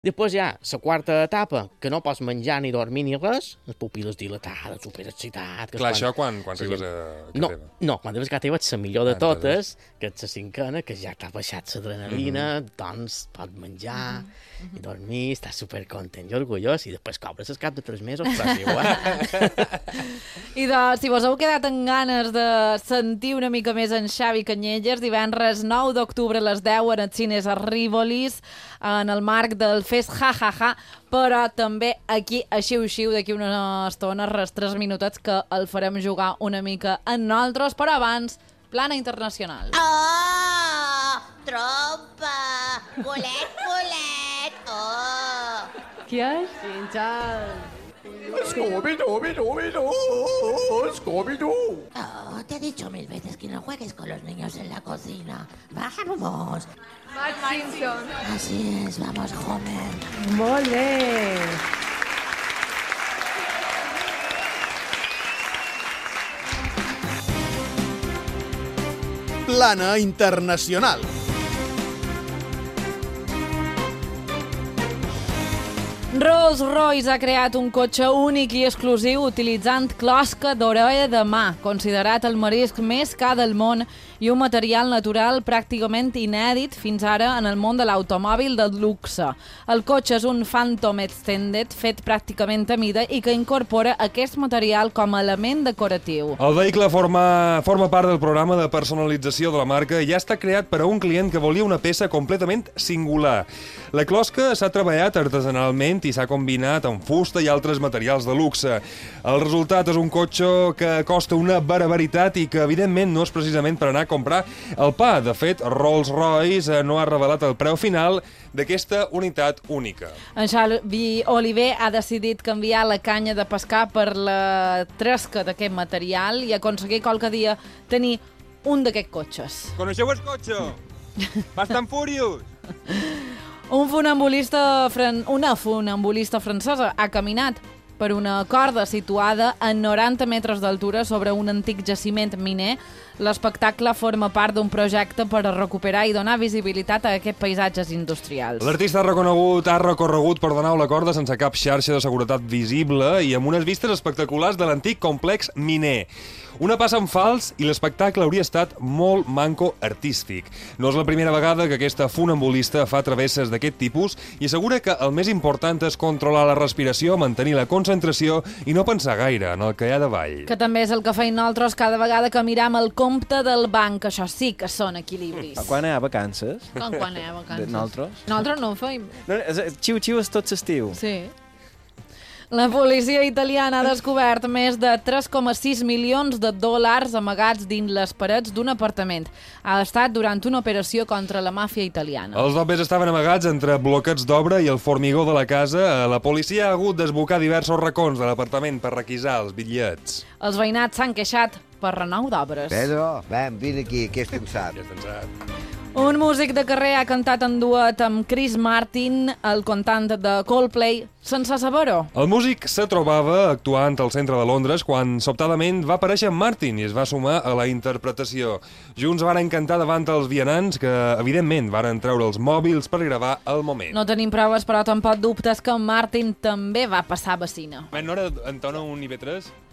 Després hi ha la quarta etapa, que no pots menjar ni dormir ni res, les pupil·les dilatades, superexcitat... Clar, això quan arribes a casa teva? No, quan arribes a casa teva ets la millor de totes, que ets la cinquena, que ja t'ha baixat l'adrenalina, doncs pots menjar i dormir, estàs supercontent i orgullós, i després cobres el cap de 3 mesos, però és igual. I si vos heu quedat amb ganes de sentir una mica més en Xavi Canyelles, divendres 9 d'octubre a les 10 en els cines a Rivoli, en el marc del Fes Ja Ja Ja, però també aquí a Xiu-Xiu d'aquí una estona, res 3 minutets, que el farem jugar una mica en nosaltres, però abans, plana internacional. Oh, trompa, bolet, bolet, oh. Qui és? Xinxal. Scooby-Doo, Scooby-Doo. Oh, te he dicho 1000 veces que no juegues con los niños en la cocina. Vamos. Simpson. Así es, vamos, Homer. Molt bé. Plana internacional. Rolls-Royce ha creat un cotxe únic i exclusiu utilitzant closca d'orella de mà, considerat el marisc més car del món i un material natural pràcticament inèdit fins ara en el món de l'automòbil de luxe. El cotxe és un Phantom Extended fet pràcticament a mida i que incorpora aquest material com a element decoratiu. El vehicle forma part del programa de personalització de la marca i ja està creat per a un client que volia una peça completament singular. La closca s'ha treballat artesanalment i s'ha combinat amb fusta i altres materials de luxe. El resultat és un cotxe que costa una barbaritat i que, evidentment, no és precisament per anar a comprar el pa. De fet, Rolls-Royce no ha revelat el preu final d'aquesta unitat única. En Xavi Oliver ha decidit canviar la canya de pescar per la tresca d'aquest material i aconseguir qualque dia tenir un d'aquests cotxes. Coneixeu el cotxe? Fast and Furious! Una funambulista francesa ha caminat per una corda situada a 90 metres d'altura sobre un antic jaciment miner. L'espectacle forma part d'un projecte per a recuperar i donar visibilitat a aquests paisatges industrials. L'artista ha recorregut per donar la corda sense cap xarxa de seguretat visible i amb unes vistes espectaculars de l'antic complex miner. Una passa en fals i l'espectacle hauria estat molt manco artístic. No és la primera vegada que aquesta funambulista fa travesses d'aquest tipus i assegura que el més important és controlar la respiració, mantenir la concentració i no pensar gaire en el que hi ha davall. Que també és el que feim nosaltres cada vegada que miram el compte del banc. Això sí que són equilibris. Quan hi ha vacances? Com quan hi ha vacances? Nosaltres? Nosaltres no ho feim. Xiu-xiu és tot l'estiu. Sí. La policia italiana ha descobert més de 3,6 milions de dòlars amagats dins les parets d'un apartament. Ha estat durant una operació contra la màfia italiana. Els dobbers estaven amagats entre bloquets d'obra i el formigó de la casa. La policia ha hagut d'esbocar diversos racons de l'apartament per requisar els bitllets. Els veïnats s'han queixat per renou d'obres. Pedro, ven, vine aquí, què és tensat? Un músic de carrer ha cantat en duet amb Chris Martin, el cantant de Coldplay, sense saber-ho. El músic se trobava actuant al centre de Londres quan sobtadament va aparèixer Martin i es va sumar a la interpretació. Junts varen cantar davant els vianants que, evidentment, varen treure els mòbils per gravar el moment. No tenim proves, però tampoc dubtes que Martin també va passar vacina. No era entona un IB3?